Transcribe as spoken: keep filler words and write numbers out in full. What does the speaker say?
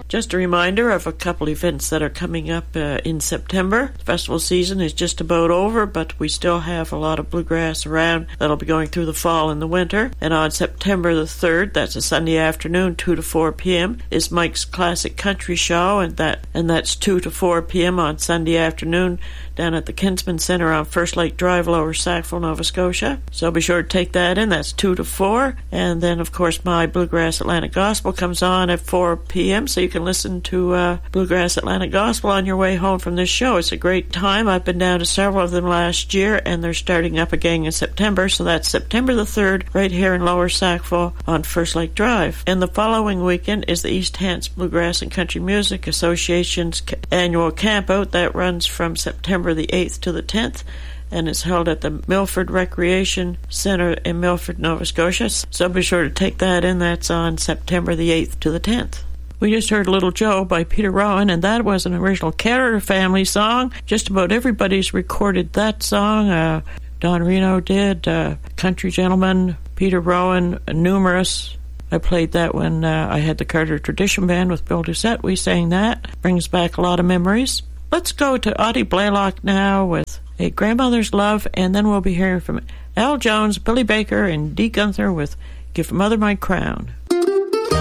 Just a reminder of a couple events that are coming up uh, in September. The festival season is just about over, but we still have a lot of bluegrass around that'll be going through the fall and the winter. And on September the third, that's a Sunday afternoon, two to four p.m., is Mike's Classic Country Show, and that and that's two to four p.m. on Sunday afternoon down at the Kinsman Center on First Lake Drive, Lower Sackville, Nova Scotia. So be sure to take that in. That's two to four. And then, of course, my Bluegrass Atlantic Gospel comes on at four p.m., so you can listen to uh, Bluegrass Atlantic Gospel on your way home from this show. It's a great time. I've been down to several of them last year, and they're starting up again in September. So that's September the third, right here in Lower Sackville on First Lake Drive. And the following weekend is the East Hants Bluegrass and Country Music Association's annual campout that runs from September the eighth to the tenth, and it's held at the Milford Recreation Center in Milford, Nova Scotia. So be sure to take that in. That's on September the eighth to the tenth. We just heard Little Joe by Peter Rowan, and that was an original Carter family song. Just about everybody's recorded that song. Uh, Don Reno did, uh, Country Gentleman, Peter Rowan, numerous. I played that when uh, I had the Carter Tradition Band with Bill Doucette. We sang that. Brings back a lot of memories. Let's go to Audie Blaylock now with A Grandmother's Love, and then we'll be hearing from Al Jones, Billy Baker, and Dee Gunther with Give Mother My Crown.